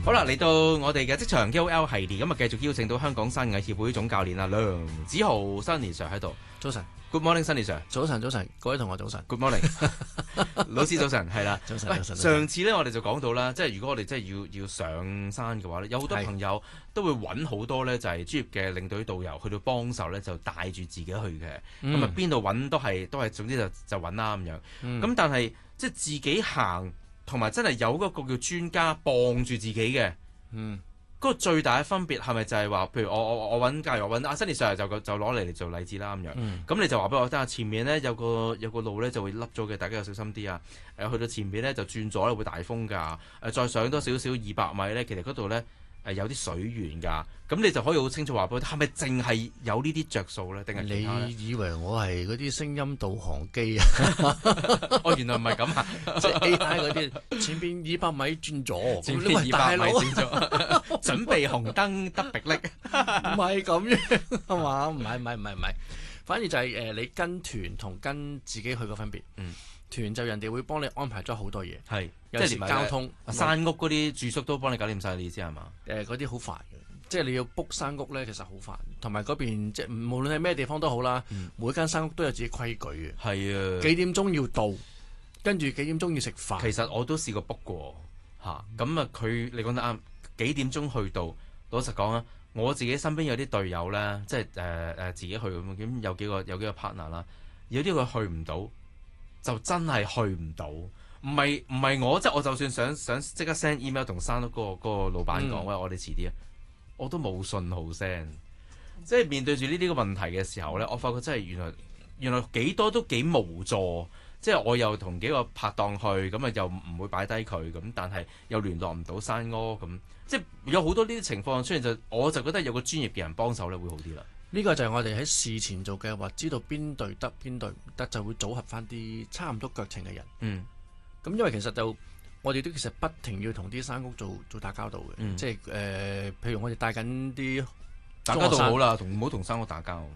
好啦，嚟到我哋嘅職場 KOL 系列，咁啊繼續邀請到香港山藝協會總教練啊梁梓浩 Sunny Sir 喺度。 早晨 Good morning Sunny Sir。 早晨，各位同學早晨。 Good morning 老師早晨，係啦。 早晨。 上次咧我哋就講到啦，即係如果我哋真係要上山嘅話咧，有好多朋友都會揾好多咧就係專業嘅領隊導遊去到幫手咧，就帶住自己去嘅。咁啊邊度揾都係總之就揾啦咁樣。咁但係即係自己行。同埋真係有嗰個叫專家幫住自己嘅，嗰個最大嘅分別係咪就係話，譬如我揾，假如我揾阿 Sunny Sir 就攞嚟做例子啦咁樣，咁你就話俾我聽，前面咧有個路咧就會凹咗嘅，大家要小心啲啊！去到前面咧就轉左咧會大風㗎，再上多少少200米咧，其實嗰度咧有啲水源㗎，咁你就可以好清楚話俾我聽，係咪淨係有呢啲着數咧，定係其他咧？ 你以為我係嗰啲聲音導航機啊？ 哦，原來唔係咁啊！ 即係 AI 嗰啲，前邊200米轉左， 前邊200米轉左，準備紅燈得迫力， 唔係咁樣係嘛？唔係，反而就係你跟團同跟自己去個分別。團就人哋會幫你安排咗好多嘢， 係有時交通、 山屋嗰啲住宿都幫你搞掂晒，你意思係嘛？ 嗰啲好煩嘅，即係你要 book 山屋咧，其實好煩。同埋嗰邊即係無論係咩地方都好啦，每間山屋都有自己規矩嘅。 係啊， 幾點鐘要到，跟住幾點鐘要食飯。 其實我都試過 book 過嚇，咁啊你講得啱，幾點鐘去到？老實講啊，我自己身邊有啲隊友咧，即係自己去咁，有幾個 partner 啦，有啲佢去唔到。就真係去唔到，唔係我，即係我就算想即刻 send email 同山屋嗰個老闆講，喂，我哋遲啲啊，我都冇信號 send。即係面對住呢啲個問題嘅時候咧，我發覺真係原來幾多都幾無助。即係我又同幾個拍檔去，咁啊又唔會擺低佢，咁但係又聯絡唔到山屋，咁即係有好多呢啲情況出現，我就覺得有個專業嘅人幫手咧會好啲啦。 呢個就係我哋喺事前做計劃，知道邊隊得邊隊唔得，就會組合翻啲差唔多腳程嘅人。咁因為其實我哋都其實不停要同啲山屋做打交道嘅，即係譬如我哋帶緊啲打交道好啦，唔好同山屋打交。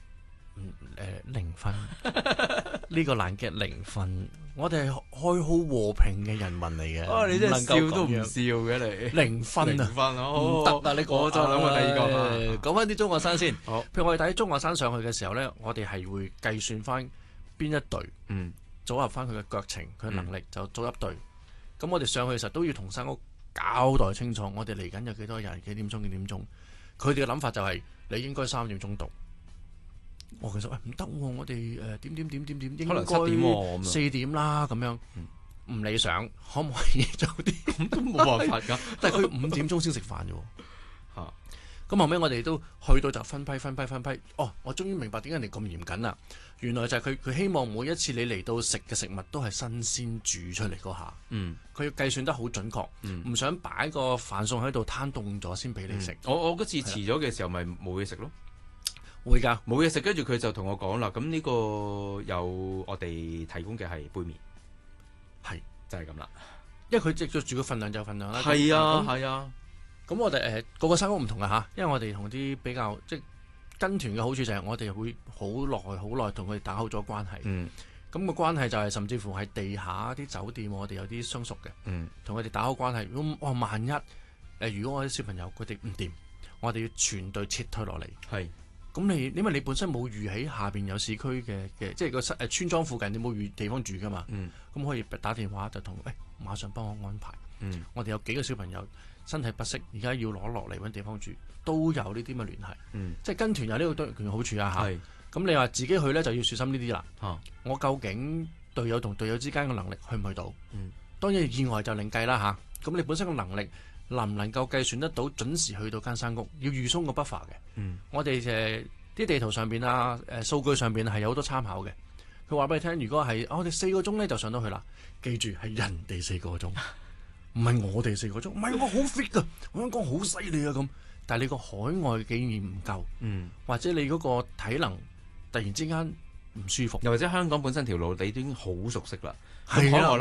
0分呢個難嘅0分，我哋係愛好和平嘅人民嚟嘅。 你真係笑都唔笑嘅你。 0分啊， 唔得啊！你我再諗個第二個。 講翻啲中學生先。 好， 譬如我哋睇中學生上去嘅時候咧，我哋係會計算翻邊一隊，組合翻佢嘅腳程，佢嘅能力就組一隊。咁我哋上去嘅時候都要同山屋交代清楚，我哋嚟緊有幾多人，幾點鐘。佢哋嘅諗法就係你應該3點鐘到。我其實唔得，我哋點應該4點啦咁樣，唔理想，可唔可以早啲？ 咁都冇辦法㗎。 但係佢5點鐘先食飯啫喎。咁後尾我哋都去到就分批。哦，我終於明白點解人哋咁嚴謹啦。原來就係佢希望每一次你嚟到食嘅食物都係新鮮煮出嚟嗰下。佢要計算得好準確，唔想擺個飯餸喺度攤凍咗先俾你食。 我嗰次遲咗嘅時候咪冇嘢食咯。 會㗎， 冇嘢食，跟住佢就同我講啦。咁呢個有我哋提供嘅係杯麵， 係就係咁啦。 因為佢藉住個份量就份量啦。 係啊。 咁我哋個山屋唔同㗎嚇，因為我哋同啲比較即係跟團嘅好處就係我哋會好耐同佢哋打好咗關係。咁個關係就係甚至乎係地下啲酒店，我哋有啲相熟嘅，同佢哋打好關係。咁萬一如果我啲小朋友佢哋唔掂，我哋要全隊撤退落嚟。係。咁因為你本身冇預喺下邊有市區嘅，即係個村莊附近你冇預地方住噶嘛，咁可以打電話就同馬上幫我安排。我哋有幾個小朋友身體不適，而家要攞落嚟搵地方住，都有呢啲咁嘅聯繫。即係跟團有呢個好處啊嚇。咁你話自己去咧就要小心呢啲啦。我究竟隊友同隊友之間嘅能力去唔去到？當然意外就另計啦嚇。咁你本身嘅能力能唔能夠計算得到準時去到間山屋？要預鬆個 buffer 嘅。我哋啲地圖上邊啊，數據上邊係有好多參考嘅。佢話俾你聽，如果係我哋4個鐘咧就上到去啦。記住係人哋4個鐘，唔係我哋4個鐘。唔係我好 fit 㗎，我想講好犀利啊咁。但係你個海外經驗唔夠，或者你嗰個體能突然之間唔舒服， 又或者香港本身條路你已經好熟悉啦。 係啊。